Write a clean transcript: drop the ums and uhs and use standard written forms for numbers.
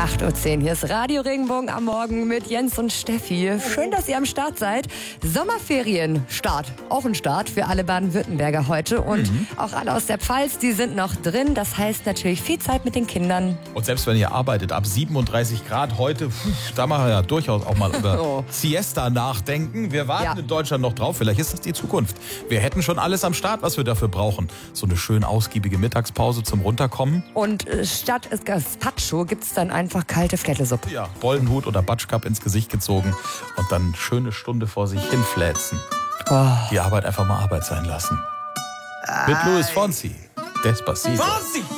8:10 Uhr. Hier ist Radio Regenbogen am Morgen mit Jens und Steffi. Schön, dass ihr am Start seid. Sommerferien-Start. Auch ein Start für alle Baden-Württemberger heute. Und auch alle aus der Pfalz, die sind noch drin. Das heißt natürlich viel Zeit mit den Kindern. Und selbst wenn ihr arbeitet, ab 37 Grad heute, da machen wir ja durchaus auch mal über Siesta nachdenken. Wir warten in Deutschland noch drauf. Vielleicht ist das die Zukunft. Wir hätten schon alles am Start, was wir dafür brauchen. So eine schön ausgiebige Mittagspause zum Runterkommen. Und statt Gazpacho gibt es dann einfach kalte Flättesuppe. Ja, Bollenhut oder Batschkap ins Gesicht gezogen und dann eine schöne Stunde vor sich hinfläzen. Die Arbeit einfach mal Arbeit sein lassen. Mit Luis Fonsi. Despacito.